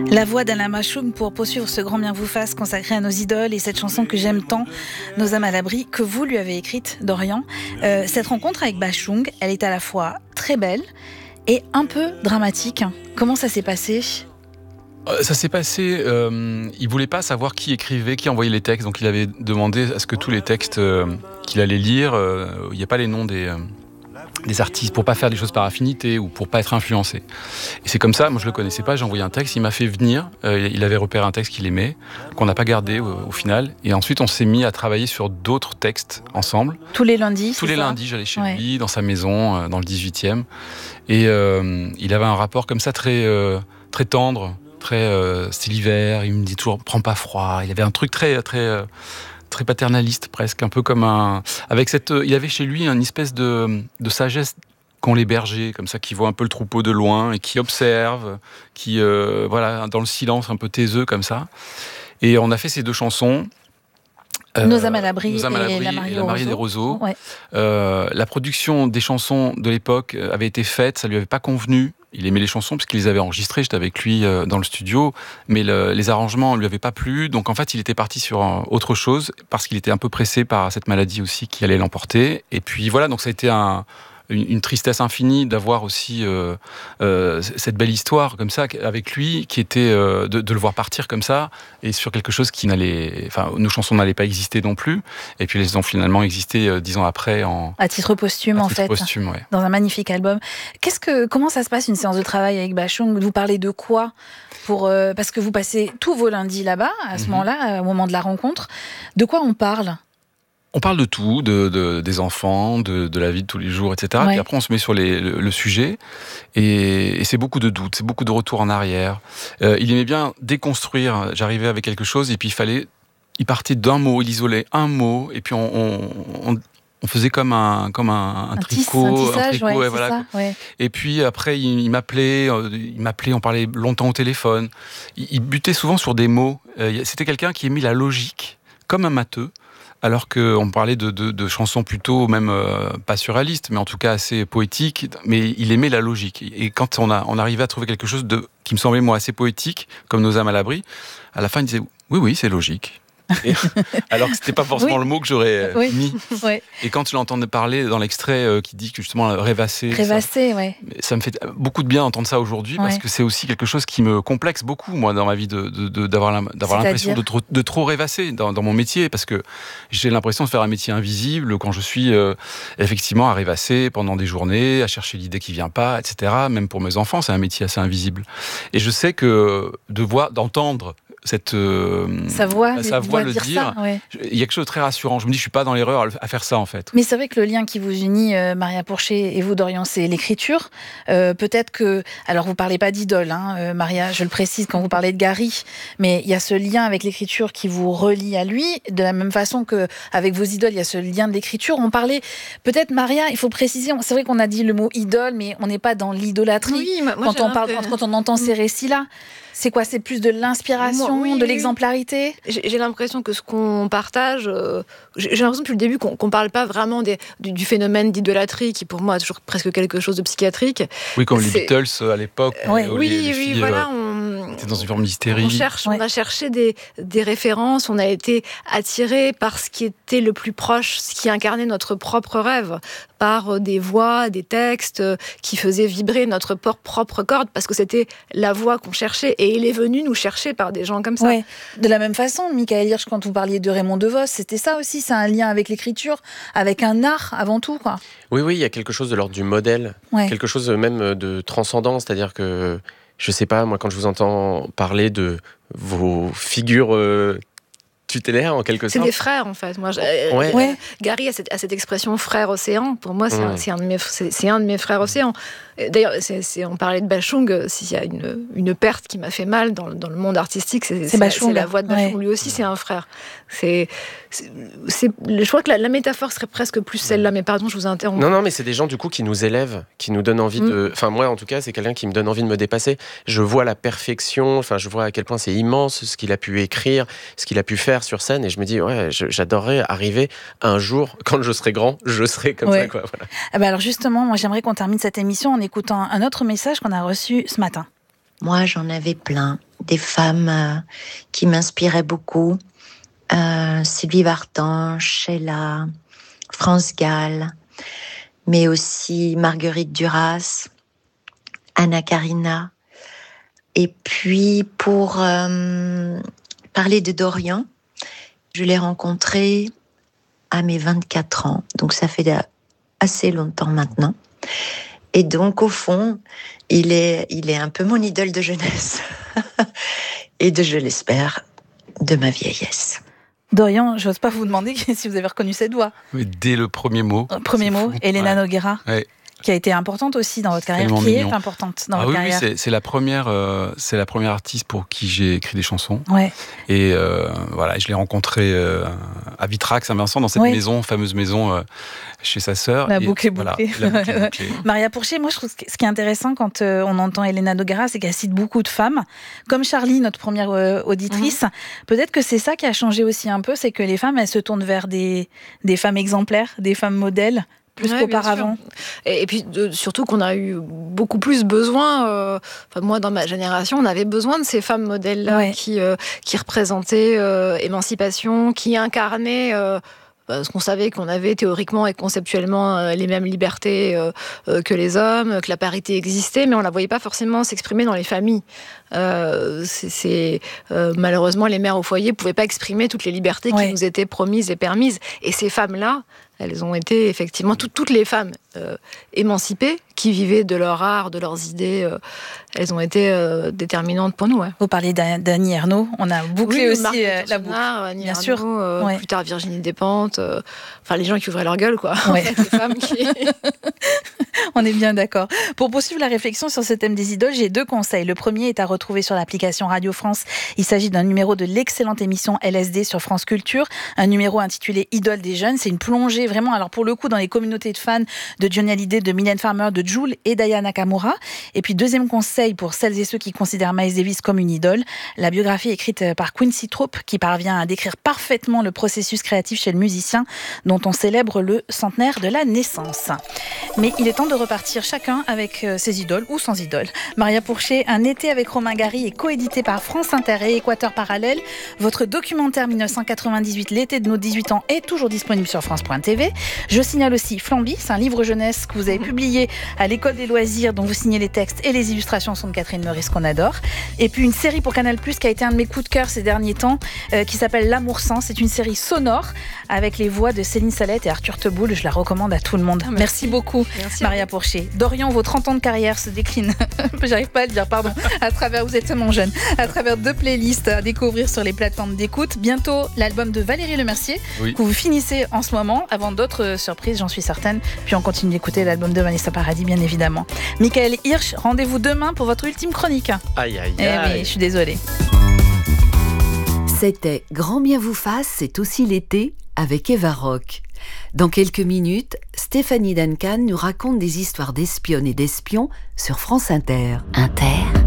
La voix d'Alain Bashung pour poursuivre ce grand bien vous fasse consacré à nos idoles et cette chanson que j'aime tant, Nos âmes à l'abri, que vous lui avez écrite, Dorian. Cette rencontre avec Bashung, elle est à la fois très belle et un peu dramatique. Comment ça s'est passé ? Ça s'est passé, il voulait pas savoir qui écrivait, qui envoyait les textes, donc il avait demandé à ce que tous les textes qu'il allait lire, il n'y a pas les noms des artistes, pour pas faire des choses par affinité ou pour pas être influencé. Et c'est comme ça, moi je le connaissais pas, j'ai envoyé un texte, il m'a fait venir, il avait repéré un texte qu'il aimait, qu'on n'a pas gardé au final, et ensuite on s'est mis à travailler sur d'autres textes ensemble. Tous les lundis, Tous les lundis, j'allais chez lui, dans sa maison, dans le 18e, et il avait un rapport comme ça très tendre, très style hiver, il me dit toujours prends pas froid, il avait un truc très paternaliste presque, un peu comme il avait chez lui une espèce de sagesse qu'ont les bergers, comme ça, qui voient un peu le troupeau de loin et qui observent, qui dans le silence un peu taiseux comme ça. Et on a fait ces deux chansons. Nos âmes à l'abri et La mariée des roseaux. Ouais. La production des chansons de l'époque avait été faite, ça lui avait pas convenu. Il aimait les chansons parce qu'il les avait enregistrées, j'étais avec lui dans le studio, mais les arrangements ne lui avaient pas plu, donc en fait il était parti sur autre chose, parce qu'il était un peu pressé par cette maladie aussi qui allait l'emporter. Et puis voilà, donc ça a été une tristesse infinie d'avoir aussi cette belle histoire comme ça avec lui, qui était de le voir partir comme ça, et sur quelque chose qui nos chansons n'allaient pas exister non plus, et puis elles ont finalement existé 10 ans après à titre posthume, ouais. Dans un magnifique album. Comment ça se passe une séance de travail avec Bashung ? Vous parlez de quoi parce que vous passez tous vos lundis là-bas, à ce moment-là, au moment de la rencontre. De quoi on parle ? On parle de tout, des enfants, de la vie de tous les jours, etc. Ouais. Puis après, on se met sur le sujet, et c'est beaucoup de doutes, c'est beaucoup de retours en arrière. Il aimait bien déconstruire. J'arrivais avec quelque chose, et puis il partait d'un mot, il isolait un mot, et puis on faisait comme un tricot, un tricot, ouais, voilà. Ça, ouais. Et puis après, il m'appelait, on parlait longtemps au téléphone. Il butait souvent sur des mots. C'était quelqu'un qui aimait la logique, comme un matheux. Alors qu'on parlait de chansons plutôt, même pas surréalistes, mais en tout cas assez poétiques, mais il aimait la logique. Et quand on arrivait à trouver quelque chose qui me semblait, moi, assez poétique, comme Nos âmes à l'abri, à la fin, il disait « Oui, c'est logique ». Alors que c'était pas forcément le mot que j'aurais mis. Oui. Et quand je l'entendais parler dans l'extrait qui dit que justement rêvasser, ça me fait beaucoup de bien d'entendre ça aujourd'hui, parce que c'est aussi quelque chose qui me complexe beaucoup, moi, dans ma vie, d'avoir l'impression de trop rêvasser dans mon métier, parce que j'ai l'impression de faire un métier invisible quand je suis effectivement à rêvasser pendant des journées, à chercher l'idée qui vient pas, etc. Même pour mes enfants, c'est un métier assez invisible. Et je sais que d'entendre sa voix le dire, il y a quelque chose de très rassurant. Je me dis, je suis pas dans l'erreur à faire ça, en fait. Mais c'est vrai que le lien qui vous unit, Maria Pourchet et vous, Dorian, c'est l'écriture. Peut-être que, alors vous parlez pas d'idole, Maria, je le précise quand vous parlez de Gary, mais il y a ce lien avec l'écriture qui vous relie à lui, de la même façon que avec vos idoles, il y a ce lien de l'écriture. On parlait, peut-être, Maria, il faut préciser, c'est vrai qu'on a dit le mot idole, mais on n'est pas dans l'idolâtrie. Oui, moi, quand on entend ces récits-là. C'est quoi ? C'est plus de l'inspiration, de l'exemplarité ? J'ai l'impression que ce qu'on partage... j'ai l'impression depuis le début qu'on parle pas vraiment du phénomène d'idolâtrie, qui pour moi est toujours presque quelque chose de psychiatrique. Oui, comme les Beatles à l'époque. Les filles, voilà. C'était dans une forme d'hystérie. On a cherché des références, on a été attirés par ce qui était le plus proche, ce qui incarnait notre propre rêve, par des voix, des textes qui faisaient vibrer notre propre corde, parce que c'était la voix qu'on cherchait. Et il est venu nous chercher par des gens comme ça. Ouais. De la même façon, Michael Hirsch, quand vous parliez de Raymond DeVos, c'était ça aussi, c'est un lien avec l'écriture, avec un art avant tout, quoi. Oui, il y a quelque chose de l'ordre du modèle, quelque chose même de transcendant, c'est-à-dire que, je sais pas, moi quand je vous entends parler de vos figures tutélaires en quelque sorte. C'est des frères en fait. Moi, Gary a cette expression frère océan. Pour moi, c'est un de mes frères océans. D'ailleurs, on parlait de Bashung. S'il y a une perte qui m'a fait mal dans le monde artistique, c'est la voix de Bashung. Lui aussi, c'est un frère. Je crois que la métaphore serait presque plus celle-là. Mais pardon, je vous interromps. Non, mais c'est des gens du coup qui nous élèvent, qui nous donnent envie de. Enfin, moi, en tout cas, c'est quelqu'un qui me donne envie de me dépasser. Je vois la perfection. Enfin, je vois à quel point c'est immense ce qu'il a pu écrire, ce qu'il a pu faire sur scène, et je me dis j'adorerais arriver un jour, quand je serai grand, je serai comme ça, quoi. Voilà. Alors justement, moi j'aimerais qu'on termine cette émission en écoutant un autre message qu'on a reçu ce matin. Moi, j'en avais plein. Des femmes qui m'inspiraient beaucoup. Sylvie Vartan, Sheila, France Gall, mais aussi Marguerite Duras, Anna Karina. Et puis, pour parler de Dorian, je l'ai rencontré à mes 24 ans. Donc, ça fait assez longtemps maintenant. Et donc, au fond, il est un peu mon idole de jeunesse. Et je l'espère, de ma vieillesse. Dorian, j'ose pas vous demander si vous avez reconnu cette voix. Mais dès le premier mot. Premier mot, Elena Noguera. Ouais. Qui a été importante aussi dans votre carrière, qui est importante dans votre carrière. Oui, c'est la première artiste pour qui j'ai écrit des chansons. Ouais. Et voilà, je l'ai rencontrée à Vitrac, Saint-Vincent, dans cette fameuse maison chez sa sœur. La boucle est bouclée. Voilà, la boucle est bouclée. Maria Pourchet, moi je trouve que ce qui est intéressant quand on entend Elena Noguera, c'est qu'elle cite beaucoup de femmes. Comme Charlie, notre première auditrice, peut-être que c'est ça qui a changé aussi un peu, c'est que les femmes, elles se tournent vers des femmes exemplaires, des femmes modèles, plus qu'auparavant. Et puis surtout qu'on a eu beaucoup plus besoin, moi dans ma génération, on avait besoin de ces femmes modèles-là qui représentaient émancipation, qui incarnaient parce qu'on savait qu'on avait théoriquement et conceptuellement les mêmes libertés que les hommes, que la parité existait, mais on ne la voyait pas forcément s'exprimer dans les familles. Malheureusement, les mères au foyer ne pouvaient pas exprimer toutes les libertés qui nous étaient promises et permises. Et ces femmes-là, elles ont été effectivement toutes les femmes émancipées qui vivaient de leur art, de leurs idées. Elles ont été déterminantes pour nous. Ouais. Vous parlez d'Annie Ernaux, on a bouclé aussi la boucle. Annie Bien Ernaux, sûr. Plus tard Virginie Despentes. Enfin, les gens qui ouvraient leur gueule, quoi. Ouais. Les femmes qui... On est bien d'accord. Pour poursuivre la réflexion sur ce thème des idoles, j'ai 2 conseils. Le premier est à retrouver sur l'application Radio France. Il s'agit d'un numéro de l'excellente émission LSD sur France Culture, un numéro intitulé Idoles des jeunes. C'est une plongée vraiment, alors pour le coup, dans les communautés de fans de Johnny Hallyday, de Mylène Farmer, de Jul et d'Aya Nakamura. Et puis deuxième conseil pour celles et ceux qui considèrent Miles Davis comme une idole, la biographie écrite par Quincy Trope qui parvient à décrire parfaitement le processus créatif chez le musicien dont on célèbre le centenaire de la naissance. Mais il est temps de repartir chacun avec ses idoles ou sans idoles. Maria Pourchet, Un été avec Romain Gary est coédité par France Inter et Équateur Parallèle. Votre documentaire 1998, l'été de nos 18 ans, est toujours disponible sur France.tv. Je signale aussi Flamby, c'est un livre jeunesse que vous avez publié à l'École des loisirs, dont vous signez les textes et les illustrations sont de Catherine Meurice, qu'on adore. Et puis une série pour Canal+, qui a été un de mes coups de cœur ces derniers temps, qui s'appelle L'amour sans. C'est une série sonore avec les voix de Céline Salette et Arthur Teboul. Je la recommande à tout le monde. Merci beaucoup, Maria Pourchet. Dorian, vos 30 ans de carrière se déclinent, j'arrive pas à le dire, pardon, à travers, vous êtes tellement jeune, à travers 2 playlists à découvrir sur les plateformes d'écoute. Bientôt, l'album de Valérie Lemercier, que vous finissez en ce moment, avant d'autres surprises, j'en suis certaine. Puis on continue d'écouter l'album de Vanessa Paradis, bien évidemment. Michael Hirsch, rendez-vous demain pour votre ultime chronique. Aïe, aïe, aïe. Eh oui, je suis désolée. C'était Grand bien vous fasse, c'est aussi l'été, avec Eva Rock. Dans quelques minutes, Stéphanie Duncan nous raconte des histoires d'espionnes et d'espions sur France Inter. Inter.